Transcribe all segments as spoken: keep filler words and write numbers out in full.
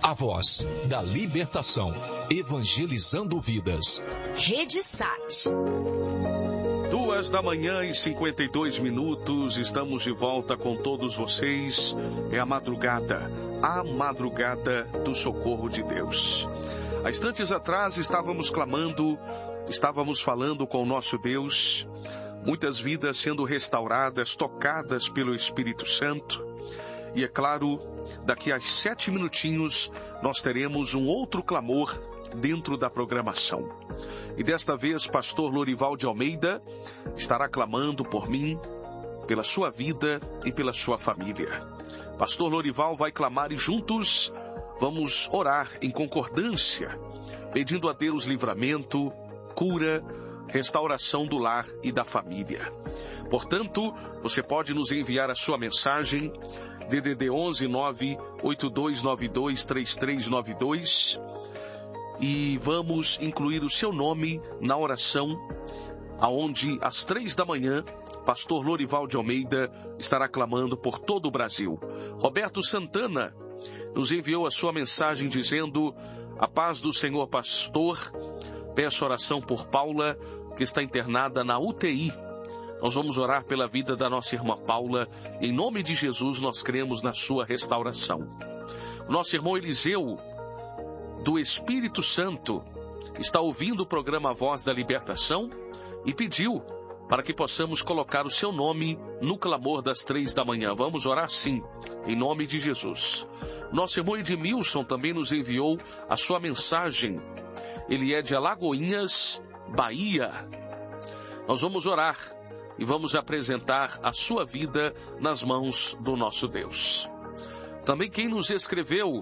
a voz da libertação, evangelizando vidas. Rede Sat. Duas da manhã e cinquenta e dois minutos, estamos de volta com todos vocês. É a madrugada, a madrugada do socorro de Deus. Há instantes atrás estávamos clamando, estávamos falando com o nosso Deus, muitas vidas sendo restauradas, tocadas pelo Espírito Santo. E é claro, daqui a sete minutinhos nós teremos um outro clamor dentro da programação. E desta vez, pastor Lorival de Almeida estará clamando por mim, pela sua vida e pela sua família. Pastor Lorival vai clamar e juntos vamos orar em concordância, pedindo a Deus livramento, cura, restauração do lar e da família. Portanto, você pode nos enviar a sua mensagem, D D D onze nove oito dois nove dois três três nove dois, e vamos incluir o seu nome na oração, aonde às três da manhã, pastor Lorival de Almeida estará clamando por todo o Brasil. Roberto Santana nos enviou a sua mensagem dizendo: a paz do Senhor, pastor, peço oração por Paula, que está internada na U T I. Nós vamos orar pela vida da nossa irmã Paula. Em nome de Jesus, nós cremos na sua restauração. O nosso irmão Eliseu, do Espírito Santo, está ouvindo o programa Voz da Libertação e pediu para que possamos colocar o seu nome no clamor das três da manhã. Vamos orar sim, em nome de Jesus. Nosso irmão Edmilson também nos enviou a sua mensagem. Ele é de Alagoinhas, Bahia. Nós vamos orar e vamos apresentar a sua vida nas mãos do nosso Deus. Também quem nos escreveu,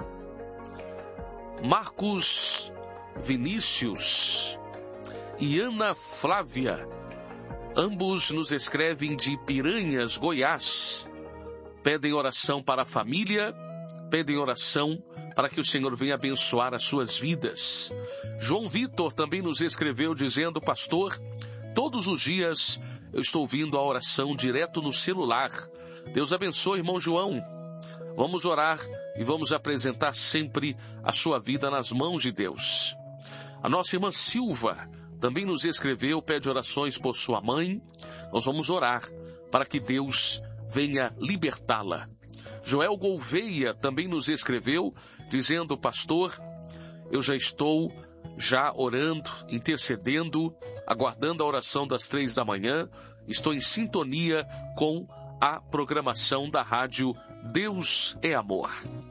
Marcos Vinícius e Ana Flávia, ambos nos escrevem de Piranhas, Goiás. Pedem oração para a família, pedem oração para que o Senhor venha abençoar as suas vidas. João Vitor também nos escreveu dizendo: pastor, todos os dias eu estou ouvindo a oração direto no celular. Deus abençoe, irmão João. Vamos orar e vamos apresentar sempre a sua vida nas mãos de Deus. A nossa irmã Silva também nos escreveu, pede orações por sua mãe. Nós vamos orar para que Deus venha libertá-la. Joel Gouveia também nos escreveu, dizendo: pastor, eu já estou já orando, intercedendo, aguardando a oração das três da manhã. Estou em sintonia com a programação da rádio Deus é Amor.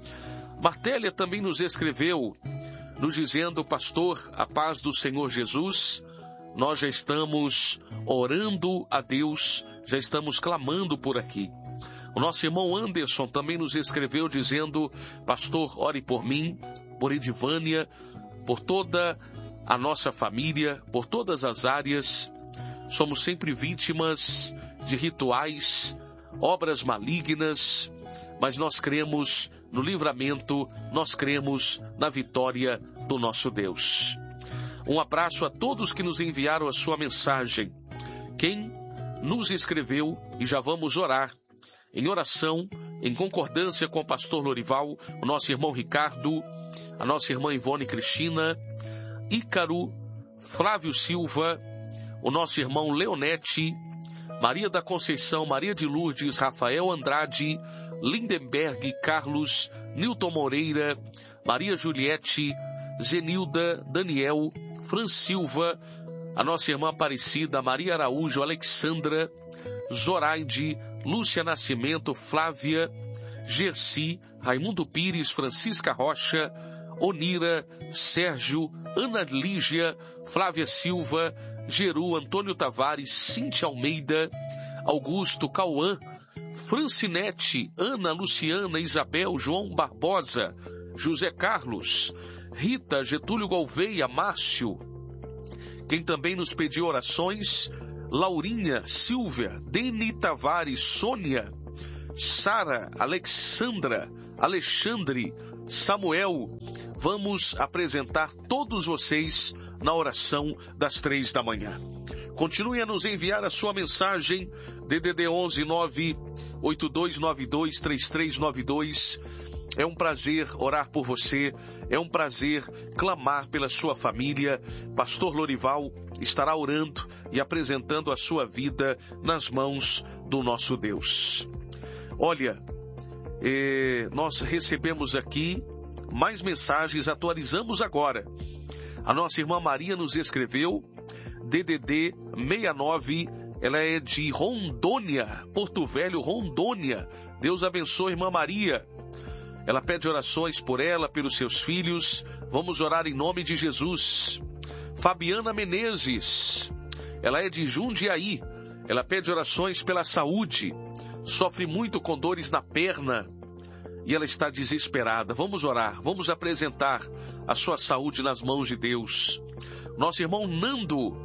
Martélia também nos escreveu, nos dizendo: pastor, a paz do Senhor Jesus, nós já estamos orando a Deus, já estamos clamando por aqui. O nosso irmão Anderson também nos escreveu dizendo: pastor, ore por mim, por Edivânia, por toda a nossa família, por todas as áreas. Somos sempre vítimas de rituais, obras malignas, mas nós cremos no livramento, nós cremos na vitória do nosso Deus. Um abraço a todos que nos enviaram a sua mensagem. Quem nos escreveu, e já vamos orar em oração, em concordância com o pastor Lorival, o nosso irmão Ricardo, a nossa irmã Ivone Cristina, Ícaro, Flávio Silva, o nosso irmão Leonete, Maria da Conceição, Maria de Lourdes, Rafael Andrade, Lindenberg, Carlos, Nilton Moreira, Maria Juliette, Zenilda, Daniel, Fran Silva, a nossa irmã Aparecida, Maria Araújo, Alexandra, Zoraide, Lúcia Nascimento, Flávia, Gerci, Raimundo Pires, Francisca Rocha, Onira, Sérgio, Ana Lígia, Flávia Silva, Geru, Antônio Tavares, Cíntia Almeida, Augusto, Cauã, Francinete, Ana, Luciana, Isabel, João Barbosa, José Carlos, Rita, Getúlio Gouveia, Márcio. Quem também nos pediu orações, Laurinha, Silvia, Deni Tavares, Sônia, Sara, Alexandra, Alexandre, Samuel. Vamos apresentar todos vocês na oração das três da manhã. Continue a nos enviar a sua mensagem, D D D onze nove oito dois nove dois três três nove dois. É um prazer orar por você, é um prazer clamar pela sua família. Pastor Lorival estará orando e apresentando a sua vida nas mãos do nosso Deus. Olha, eh, nós recebemos aqui mais mensagens, atualizamos agora. A nossa irmã Maria nos escreveu, D D D sessenta e nove, ela é de Rondônia, Porto Velho, Rondônia. Deus abençoe, irmã Maria. Ela pede orações por ela, pelos seus filhos. Vamos orar em nome de Jesus. Fabiana Menezes, ela é de Jundiaí. Ela pede orações pela saúde. Sofre muito com dores na perna e ela está desesperada. Vamos orar, vamos apresentar a sua saúde nas mãos de Deus. Nosso irmão Nando,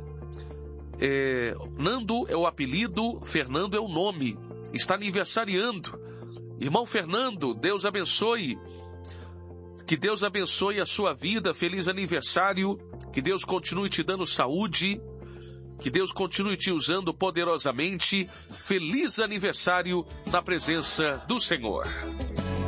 é, Nando é o apelido, Fernando é o nome, está aniversariando. Irmão Fernando, Deus abençoe. Que Deus abençoe a sua vida. Feliz aniversário. Que Deus continue te dando saúde. Que Deus continue te usando poderosamente. Feliz aniversário na presença do Senhor.